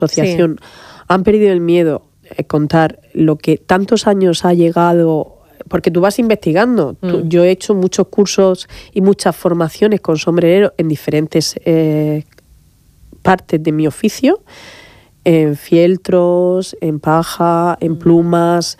asociación han perdido el miedo a contar lo que tantos años ha llegado, porque tú vas investigando. Yo he hecho muchos cursos y muchas formaciones con sombrereros en diferentes partes de mi oficio, en fieltros, en paja, en plumas,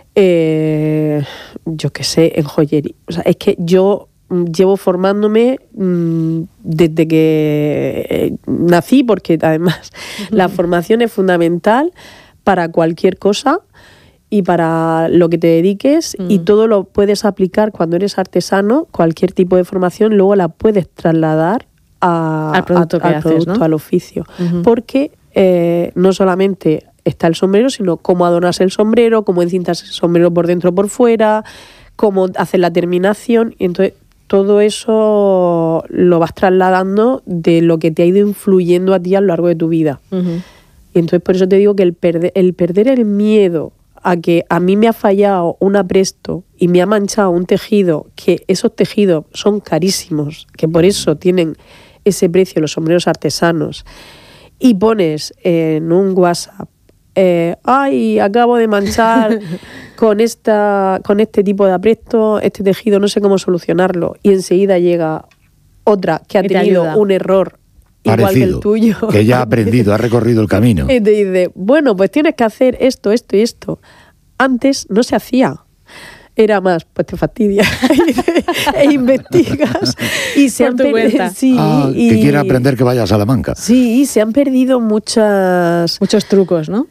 yo qué sé, en joyería. O sea, es que yo llevo formándome desde que nací, porque además la formación es fundamental para cualquier cosa y para lo que te dediques, y todo lo puedes aplicar cuando eres artesano. Cualquier tipo de formación luego la puedes trasladar al producto, ¿no? Al oficio, porque no solamente está el sombrero, sino cómo adornas el sombrero, cómo encintas el sombrero por dentro o por fuera, cómo haces la terminación, y entonces todo eso lo vas trasladando de lo que te ha ido influyendo a ti a lo largo de tu vida. Y entonces por eso te digo que el perder el miedo a que a mí me ha fallado un apresto y me ha manchado un tejido, que esos tejidos son carísimos, que por eso tienen ese precio los sombreros artesanos, y pones en un WhatsApp, ay, acabo de manchar con este tipo de apresto, este tejido, no sé cómo solucionarlo, y enseguida llega otra que ha tenido un error parecido, igual que el tuyo, que ya ha aprendido, ha recorrido el camino, y te dice, bueno, pues tienes que hacer esto, esto y esto. Antes no se hacía. Era más, pues te fastidias e investigas y se han perdido. Sí, que quiere aprender, que vaya a Salamanca. Sí, se han perdido muchos trucos, ¿no?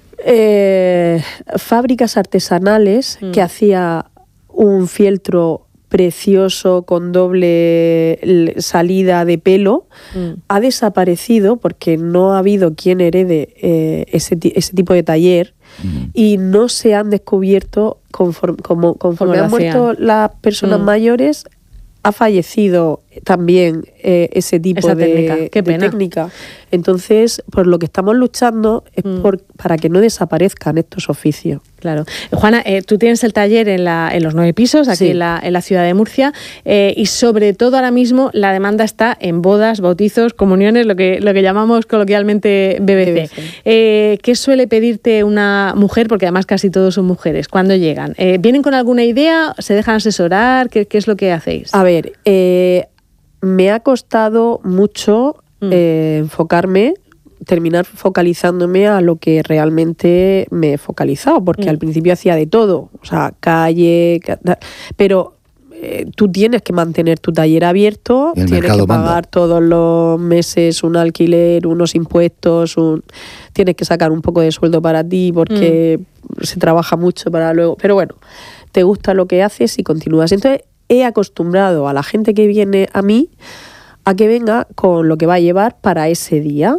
Fábricas artesanales que hacía un fieltro precioso con doble salida de pelo, ha desaparecido porque no ha habido quien herede ese tipo de taller, y no se han descubierto conforme han muerto las personas mayores. Ha fallecido también ese tipo de técnica. Entonces, por lo que estamos luchando es para que no desaparezcan estos oficios. Claro. Juana, tú tienes el taller en los 9 pisos, aquí en la ciudad de Murcia, y sobre todo ahora mismo la demanda está en bodas, bautizos, comuniones, lo que llamamos coloquialmente BBC. ¿Qué suele pedirte una mujer? Porque además casi todos son mujeres. ¿Cuándo llegan? ¿Vienen con alguna idea? ¿Se dejan asesorar? ¿Qué es lo que hacéis? A ver, me ha costado mucho enfocarme, terminar focalizándome a lo que realmente me he focalizado, porque al principio hacía de todo, o sea, calle, pero tú tienes que mantener tu taller abierto, tienes que pagar todos los meses un alquiler, unos impuestos, tienes que sacar un poco de sueldo para ti, porque se trabaja mucho para luego, pero bueno, te gusta lo que haces y continúas. Entonces he acostumbrado a la gente que viene a mí a que venga con lo que va a llevar para ese día.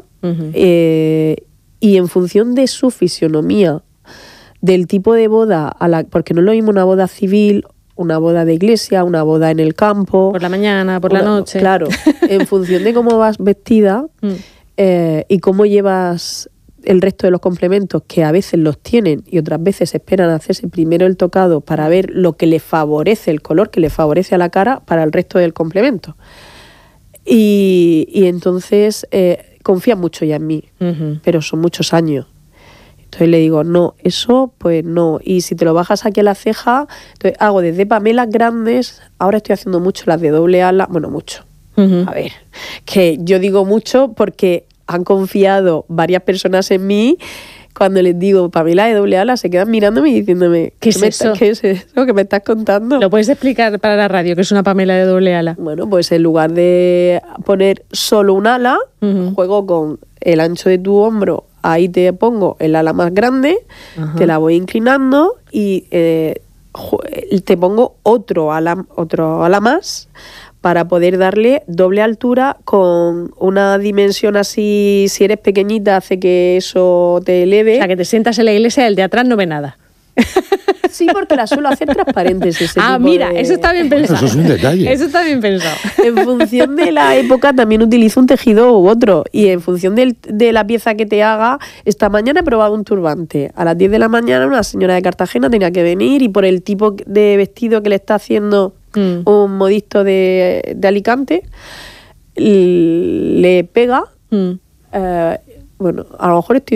Y en función de su fisionomía, del tipo de boda, porque no es lo mismo una boda civil, una boda de iglesia, una boda en el campo. Por la mañana, por la noche. Claro, en función de cómo vas vestida y cómo llevas el resto de los complementos, que a veces los tienen y otras veces esperan a hacerse primero el tocado para ver lo que le favorece, el color que le favorece a la cara para el resto del complemento. Y entonces confía mucho ya en mí, pero son muchos años. Entonces le digo, no, eso pues no. Y si te lo bajas aquí a la ceja, entonces hago desde pamelas grandes, ahora estoy haciendo mucho las de doble ala, bueno, mucho. A ver, que yo digo mucho porque han confiado varias personas en mí. Cuando les digo pamela de doble ala, se quedan mirándome y diciéndome, ¿qué es eso que me estás contando? ¿Lo puedes explicar para la radio, qué es una pamela de doble ala? Bueno, pues en lugar de poner solo un ala, juego con el ancho de tu hombro, ahí te pongo el ala más grande, te la voy inclinando y te pongo otro ala más, para poder darle doble altura con una dimensión así. Si eres pequeñita, hace que eso te eleve. O sea, que te sientas en la iglesia y el de atrás no ve nada. Sí, porque la suelo hacer transparentes. Mira, eso está bien pensado. Eso es un detalle. Eso está bien pensado. En función de la época también utilizo un tejido u otro. Y en función de la pieza que te haga, esta mañana he probado un turbante. A las 10 de la mañana una señora de Cartagena tenía que venir y por el tipo de vestido que le está haciendo un modisto de Alicante, le pega bueno, a lo mejor estoy